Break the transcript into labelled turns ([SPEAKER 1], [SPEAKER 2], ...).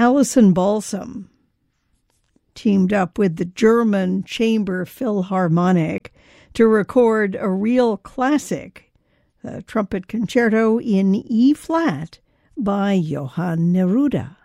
[SPEAKER 1] Alison Balsam teamed up with the German Chamber Philharmonic to record a real classic, the Trumpet Concerto in E-flat by Johann Neruda.